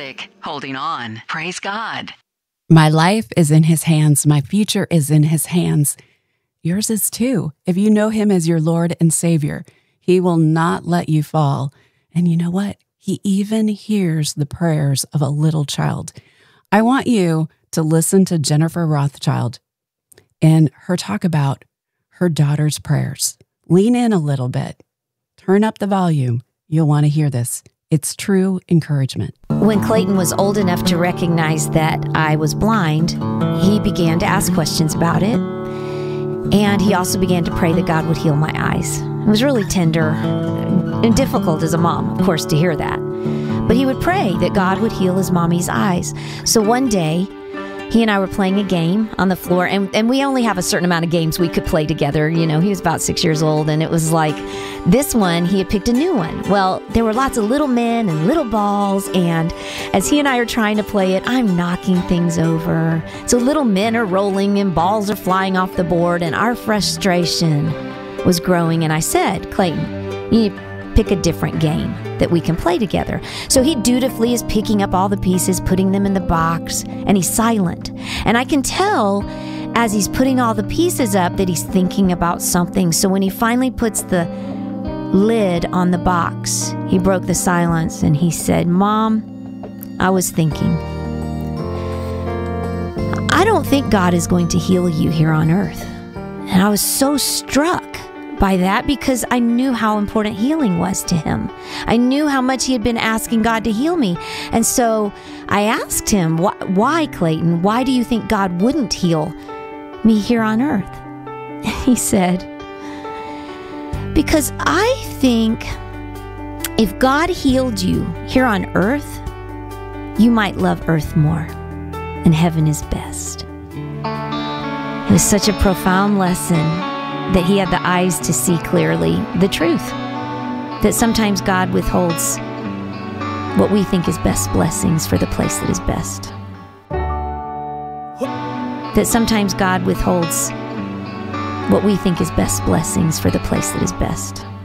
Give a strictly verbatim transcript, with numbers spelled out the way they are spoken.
stick, holding on. Praise God. My life is in His hands. My future is in His hands. Yours is too. If you know Him as your Lord and Savior, He will not let you fall. And you know what? He even hears the prayers of a little child. I want you to listen to Jennifer Rothschild and her talk about her daughter's prayers. Lean in a little bit. Turn up the volume. You'll want to hear this. It's true encouragement. When Clayton was old enough to recognize that I was blind, he began to ask questions about it. And he also began to pray that God would heal my eyes. It was really tender and difficult as a mom, of course, to hear that. But he would pray that God would heal his mommy's eyes. So one day, he and I were playing a game on the floor, and, and we only have a certain amount of games we could play together. You know, he was about six years old, and it was like this one, he had picked a new one. Well, there were lots of little men and little balls, and as he and I are trying to play it, I'm knocking things over. So little men are rolling, and balls are flying off the board, and our frustration was growing. And I said, Clayton, you need to pick a different game that we can play together. So he dutifully is picking up all the pieces, putting them in the box, and he's silent. And I can tell as he's putting all the pieces up that he's thinking about something. So when he finally puts the lid on the box, he broke the silence and he said, Mom, I was thinking, I don't think God is going to heal you here on earth. And I was so struck by that because I knew how important healing was to him. I knew how much he had been asking God to heal me. And so I asked him, why, why Clayton, why do you think God wouldn't heal me here on earth? And he said, because I think if God healed you here on earth, you might love earth more, and heaven is best. It was such a profound lesson that he had the eyes to see clearly the truth, that sometimes God withholds what we think is best blessings for the place that is best. That sometimes God withholds what we think is best blessings for the place that is best.